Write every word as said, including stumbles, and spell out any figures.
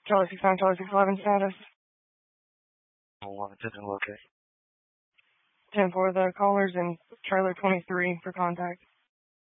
Charlie six nine, Charlie six eleven status. Oh, it didn't locate. ten four, the caller's in trailer twenty-three for contact.